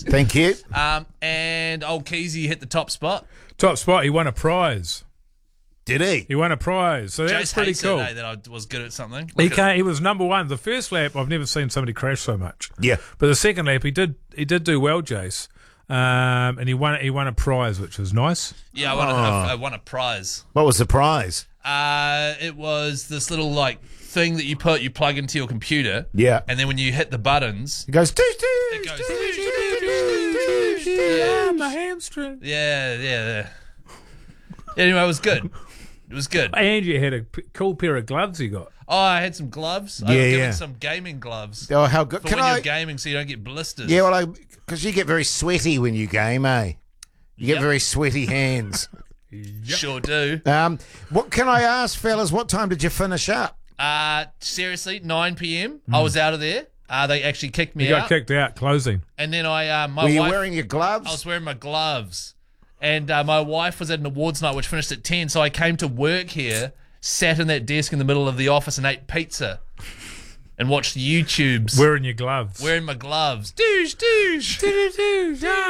Thank you. And old Keezy hit the top spot. Top spot, he won a prize. Did he? He won a prize, so that's Jace pretty hates cool. it, that I was good at something. He was number one. The first lap, I've never seen somebody crash so much. Yeah. But the second lap, he did do well, Jace, and he won a prize, which was nice. Yeah, I won a prize. What was the prize? It was this little thing that you plug into your computer. Yeah. And then when you hit the buttons, It goes, it goes. Yeah, my hamstring. Yeah. Anyway, it was good. It was good. And you had a cool pair of gloves you got. Oh, I had some gloves. I was given some gaming gloves. Oh, how good. For when you're gaming so you don't get blisters. Yeah, well, because you get very sweaty when you game, eh? You get very sweaty hands. Sure do. What can I ask, fellas? What time did you finish up? Seriously, 9 p.m. I was out of there. They actually kicked me You out. got kicked out, closing. And then my Were you wife, wearing your gloves? I was wearing my gloves. And my wife was at an awards night which finished at 10, so I came to work here, sat in that desk in the middle of the office and ate pizza and watched YouTubes. Wearing your gloves. Wearing my gloves. Douche.